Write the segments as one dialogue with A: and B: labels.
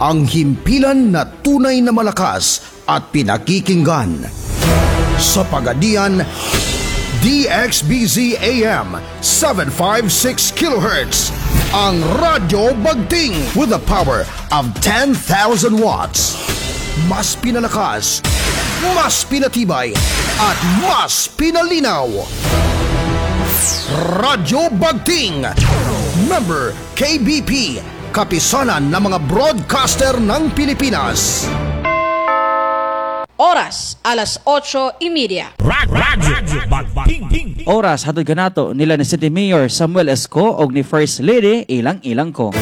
A: ang himpilan na tunay na malakas at pinakikinggan. Sa Pagadian, DXBZ AM 756 kHz, ang Radyo Bagting with the power of 10,000 watts. Mas pinalakas, mas pinatibay, at mas pinalinaw. Radyo Bagting, member KBP, kapisanan ng mga broadcaster ng Pilipinas.
B: Oras, alas 8:30.
C: Radyo Bagting.
D: Oras, hatod kanato nila ni City Mayor Samuel Esco o ni First Lady Ilang-Ilang ko.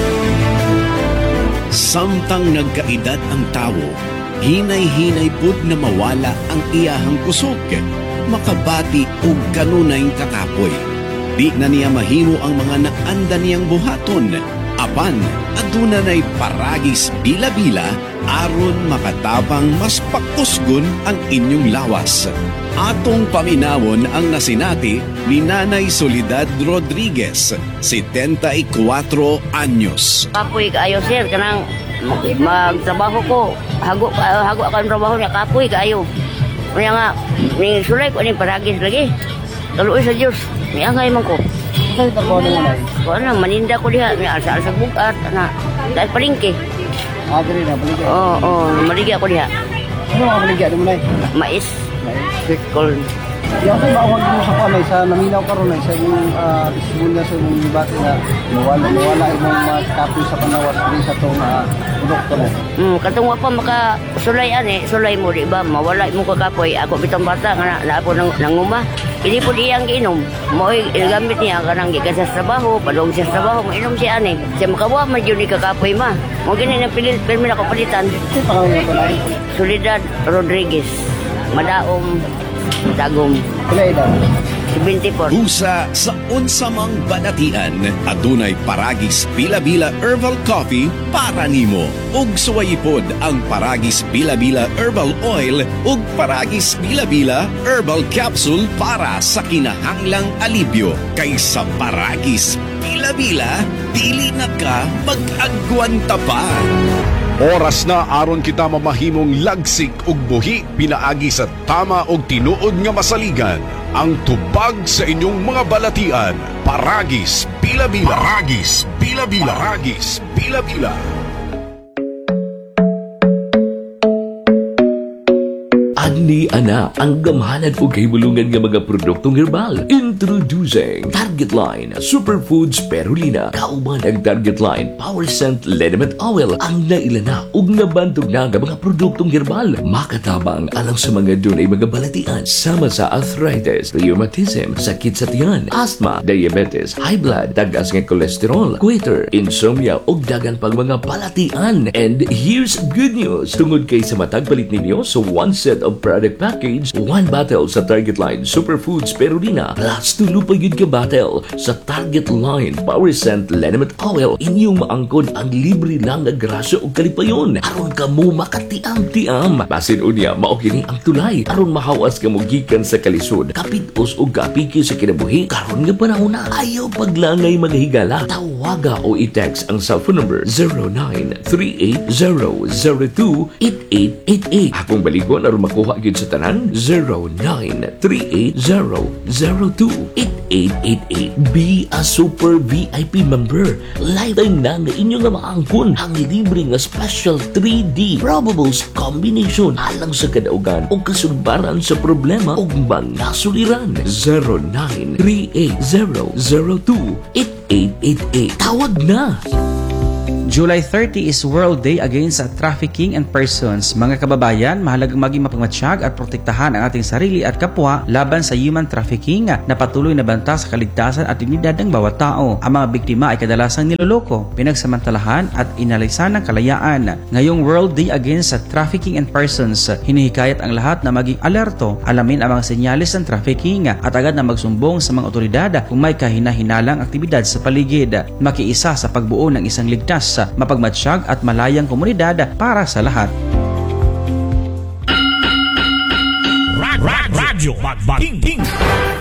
E: Samtang nagkaedad ang tao, hinay-hinay pud na mawala ang iyahang kusog, makabati og kanunay kakapoy. Di na niya mahimo ang mga naanda niyang buhaton, apan aduna nay paragis bila-bila aron makatabang mas pakusgon ang inyong lawas. Atong paminawon ang nasinati ni Nanay Soledad Rodriguez, 74 anyos.
F: Kapoy kaayo sir, kanang magtrabaho ko. Hago ako ang trabaho niya, kapoy kaayo. Kaya nga, may sulay ko, may paragis lagi. Kaluoy sa Diyos, may angay man ko.
G: Saan ito po naman?
F: Kung ano, maninda ko diha, may alsa-alsa bukat, dahil palingke.
G: Dili na, baligya.
F: Oo, maligya ko diha.
G: Ano ang baligya? Ano mo na
F: Mais. Sweet corn.
G: Yung sa bawag mo sa panay, sa naminaw ka ron, sa yung testimonya sa yung bati na mawala yung mga kapoy sa panawas din sa itong produkto mo.
F: Katong pa makasulay sulay mo, di ba? Mawala mo kakapoy. Ako bitang bata, na ako nanguma. Hindi po diyang giinom. Mo'y gamit niya, kanang gikan sa trabaho, padong siya sa trabaho, mainom siya ani. Siya makawa, medyo ni kakapoy ma. Mo ganyan ang pilit, pero may nakapalitan. Soledad Rodriguez. Madaong Dagom.
G: Kulay daw.
F: 74.
E: Busa sa unsamang banatian, adunay paragis bila-bila herbal coffee para nimo. Ug suwayipod ang paragis bila-bila herbal oil ug paragis bila-bila herbal capsule para sa kinahanglang alibyo. Kaysa paragis bila-bila, dili na ka mag-agwanta pa.
H: Oras na aron kita mamahimong lagsik ug buhi pinaagi sa tama ug tinuod nga masaligan. Ang tubag sa inyong mga balatian, Paragis Bila-Bila. Paragis Bila-Bila. Paragis Bila-Bila.
I: Ani ana ang gamhanan ug kahibulungan nga mga produktong herbal. Introducing Target Line Superfoods Spirulina. Kauban ang Target Line Power Scent Liniment Oil ang nailana ug nabantog na nga mga produktong herbal. Makatabang alang sa mga dunay mga balatian sama sa arthritis, rheumatism, sakit sa tiyan, asthma, diabetes, high blood, tagas nga cholesterol, goiter, insomnia ug dagan pang mga balatian. And here's good news. Tungod kay sa matag palit ninyo so one set of product package, 1 bottle sa Target Line Superfoods Spirulina plus tulo pa yun ka bottle sa Target Line Power Scent Liniment Oil. Inyong maangkon ang libre lang na grasya o kalipayon aron ka mo makatiam-tiam. Basin unya mao kini ang tulay aron mahawas ka mo gikan sa kalisod, kapitos o kapiki sa kinabuhi karon nga panahon na. Ayaw paglangay maghigala, tawaga o i-text ang cellphone number 0938-002-8888. Akong baligon aron makuha gid sa tanan 0938-002-8888. Be a super VIP member. Lifetime na nga inyo nga maangkon ang libre nga special 3D probables combination alang sa kadaugan o kasulbaran sa problema o mga suliran. 0938-002-8888. Tawag na!
D: July 30 is World Day Against Trafficking in Persons. Mga kababayan, mahalagang maging mapagmatsyag at protektahan ang ating sarili at kapwa laban sa human trafficking na patuloy na banta sa kaligtasan at dignidad ng bawat tao. Ang mga biktima ay kadalasang niloloko, pinagsamantalahan at inalisan ng kalayaan. Ngayong World Day Against Trafficking in Persons, hinihikayat ang lahat na maging alerto, alamin ang mga senyales ng trafficking at agad na magsumbong sa mga otoridad kung may kahina-hinalang aktibidad sa paligid. Makiisa sa pagbuo ng isang ligtas, mapagmatsyag at malayang komunidad para sa lahat.
C: Radyo Bagting.